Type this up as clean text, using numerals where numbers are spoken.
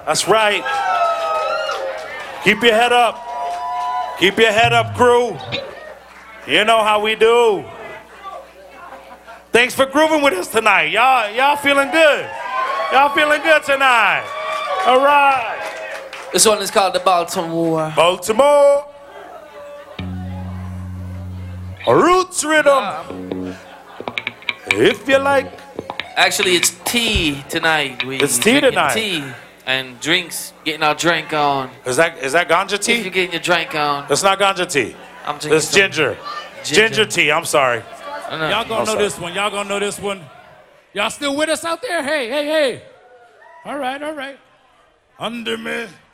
That's right. Keep your head up. Keep your head up, crew. You know how we do. Thanks for grooving with us tonight. Y'all feeling good. Y'all feeling good tonight. All right. This one is called the Baltimore. Baltimore. Roots rhythm. If you like. Actually, it's tea tonight. It's tea tonight. Tea and drinks. Getting our drink on. Is that ganja tea? If you're getting your drink on. That's not ganja tea. I'm drinking. It's ginger. Ginger tea. I'm sorry. Y'all gonna know this one. Y'all gonna know this one. Y'all still with us out there? Hey. All right. Under me.